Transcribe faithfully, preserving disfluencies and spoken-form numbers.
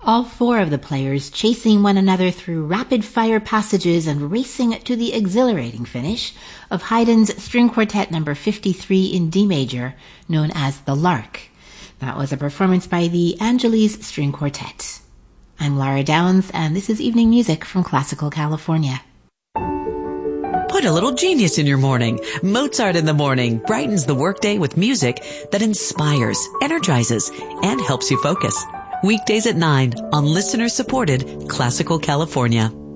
all four of the players chasing one another through rapid-fire passages and racing to the exhilarating finish of Haydn's String Quartet number fifty-three in D major, known as The Lark. That was a performance by the Angeles String Quartet. I'm Laura Downs, and this is Evening Music from Classical California. Put a little genius in your morning. Mozart in the Morning brightens the workday with music that inspires, energizes, and helps you focus. Weekdays at nine on listener-supported Classical California.